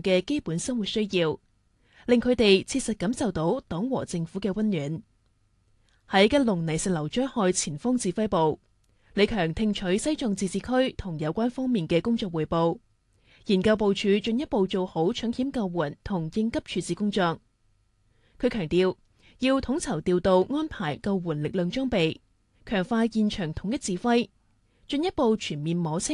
嘅基本生活需要，令佢哋切實感受到黨和政府嘅溫暖。喺吉隆泥石流災害前鋒指揮部，李強聽取西藏自治區同有關方面嘅工作匯報，研究部署進一步做好搶險救援同應急處置工作。佢強調要統籌調度安排救援力量裝備，強化現場統一指揮，進一步全面摸清